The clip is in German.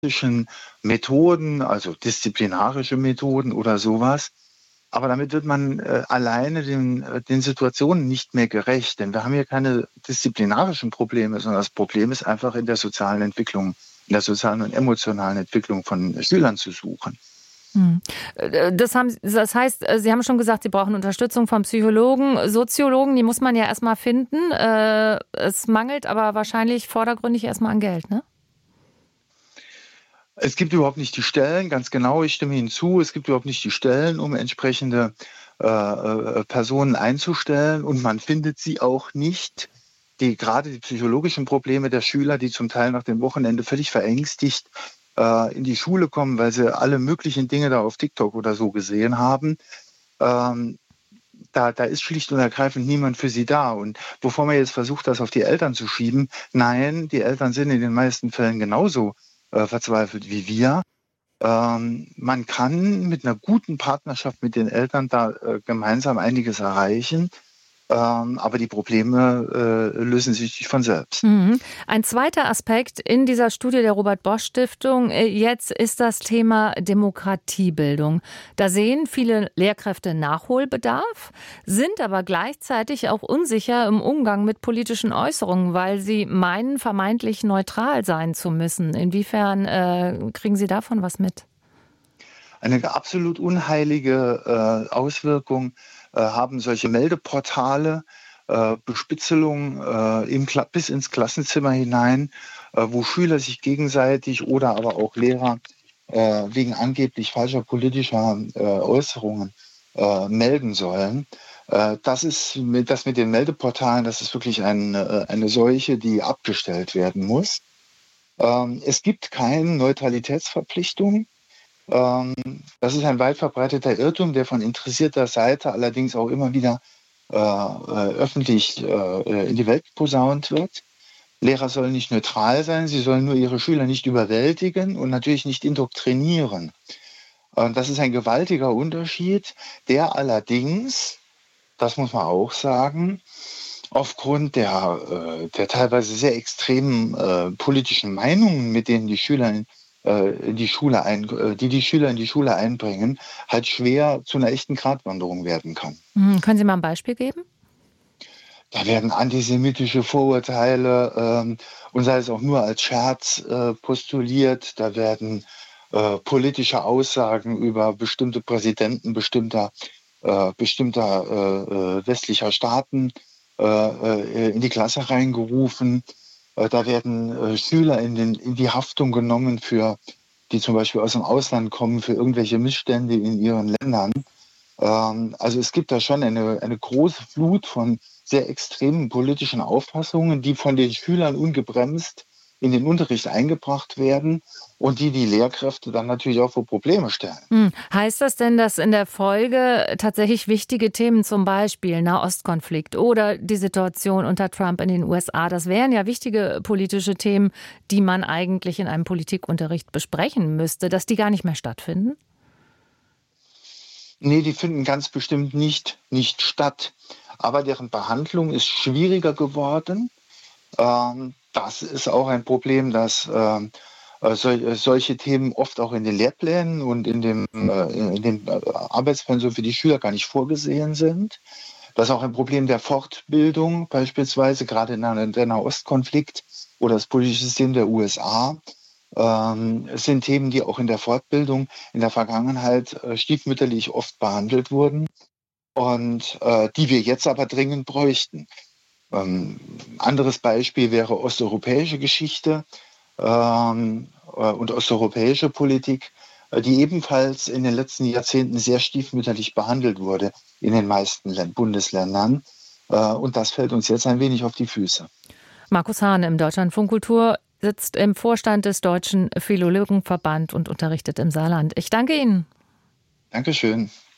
Methoden, also disziplinarische Methoden oder sowas. Aber damit wird man alleine den Situationen nicht mehr gerecht, denn wir haben hier keine disziplinarischen Probleme, sondern das Problem ist einfach in der sozialen Entwicklung, in der sozialen und emotionalen Entwicklung von Schülern zu suchen. Das heißt, Sie haben schon gesagt, Sie brauchen Unterstützung von Psychologen, Soziologen, die muss man ja erstmal finden. Es mangelt aber wahrscheinlich vordergründig erstmal an Geld, ne? Es gibt überhaupt nicht die Stellen, ganz genau, ich stimme Ihnen zu, es gibt überhaupt nicht die Stellen, um entsprechende Personen einzustellen und man findet sie auch nicht. Gerade die psychologischen Probleme der Schüler, die zum Teil nach dem Wochenende völlig verängstigt in die Schule kommen, weil sie alle möglichen Dinge da auf TikTok oder so gesehen haben, da ist schlicht und ergreifend niemand für sie da. Und bevor man jetzt versucht, das auf die Eltern zu schieben, nein, die Eltern sind in den meisten Fällen genauso verzweifelt wie wir. Man kann mit einer guten Partnerschaft mit den Eltern da gemeinsam einiges erreichen, aber die Probleme lösen sich nicht von selbst. Ein zweiter Aspekt in dieser Studie der Robert-Bosch-Stiftung jetzt ist das Thema Demokratiebildung. Da sehen viele Lehrkräfte Nachholbedarf, sind aber gleichzeitig auch unsicher im Umgang mit politischen Äußerungen, weil sie meinen, vermeintlich neutral sein zu müssen. Inwiefern kriegen Sie davon was mit? Eine absolut unheilige Auswirkung haben solche Meldeportale, Bespitzelung bis ins Klassenzimmer hinein, wo Schüler sich gegenseitig oder aber auch Lehrer wegen angeblich falscher politischer Äußerungen melden sollen. Das mit den Meldeportalen, das ist wirklich eine Seuche, die abgestellt werden muss. Es gibt keine Neutralitätsverpflichtung. Das ist ein weit verbreiteter Irrtum, der von interessierter Seite allerdings auch immer wieder öffentlich in die Welt posaunt wird. Lehrer sollen nicht neutral sein, sie sollen nur ihre Schüler nicht überwältigen und natürlich nicht indoktrinieren. Das ist ein gewaltiger Unterschied, der allerdings, das muss man auch sagen, aufgrund der teilweise sehr extremen politischen Meinungen, mit denen die Schüler in die Schule einbringen, halt schwer zu einer echten Gratwanderung werden kann. Können Sie mal ein Beispiel geben? Da werden antisemitische Vorurteile und sei es auch nur als Scherz postuliert. Da werden politische Aussagen über bestimmte Präsidenten bestimmter westlicher Staaten in die Klasse reingerufen. Da werden Schüler in die Haftung genommen, die zum Beispiel aus dem Ausland kommen, für irgendwelche Missstände in ihren Ländern. Also es gibt da schon eine große Flut von sehr extremen politischen Auffassungen, die von den Schülern ungebremst in den Unterricht eingebracht werden und die Lehrkräfte dann natürlich auch vor Probleme stellen. Heißt das denn, dass in der Folge tatsächlich wichtige Themen, zum Beispiel Nahostkonflikt oder die Situation unter Trump in den USA, das wären ja wichtige politische Themen, die man eigentlich in einem Politikunterricht besprechen müsste, dass die gar nicht mehr stattfinden? Nee, die finden ganz bestimmt nicht statt. Aber deren Behandlung ist schwieriger geworden. Das ist auch ein Problem, dass solche Themen oft auch in den Lehrplänen und in dem Arbeitspensum für die Schüler gar nicht vorgesehen sind. Das ist auch ein Problem der Fortbildung, beispielsweise gerade in der Nahostkonflikt oder das politische System der USA. Es sind Themen, die auch in der Fortbildung in der Vergangenheit stiefmütterlich oft behandelt wurden und die wir jetzt aber dringend bräuchten. Anderes Beispiel wäre osteuropäische Geschichte und osteuropäische Politik, die ebenfalls in den letzten Jahrzehnten sehr stiefmütterlich behandelt wurde in den meisten Bundesländern. Und das fällt uns jetzt ein wenig auf die Füße. Markus Hahn im Deutschlandfunk Kultur sitzt im Vorstand des Deutschen Philologenverband und unterrichtet im Saarland. Ich danke Ihnen. Dankeschön.